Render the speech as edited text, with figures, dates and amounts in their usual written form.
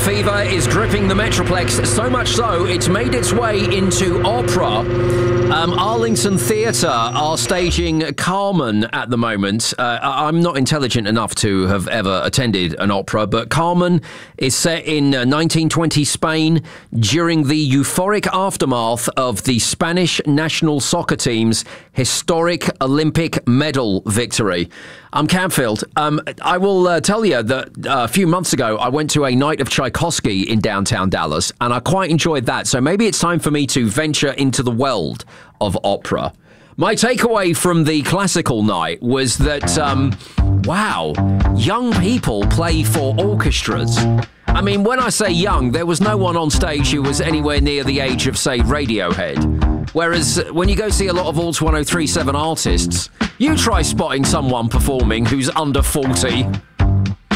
fever is gripping the Metroplex, so much so it's made its way into opera. Arlington Theatre are staging Carmen at the moment. I'm not intelligent enough to have ever attended an opera, but Carmen is set in 1920 Spain during the euphoric aftermath of the Spanish national soccer team's historic Olympic medal victory. I'm Camfield. I will tell you that a few months ago, I went to a night of Tchaikovsky in downtown Dallas, and I quite enjoyed that. So maybe it's time for me to venture into the world of opera. My takeaway from the classical night was that, wow, young people play for orchestras. I mean, when I say young, there was no one on stage who was anywhere near the age of, say, Radiohead. Whereas when you go see a lot of Alt 1037 artists, you try spotting someone performing who's under 40.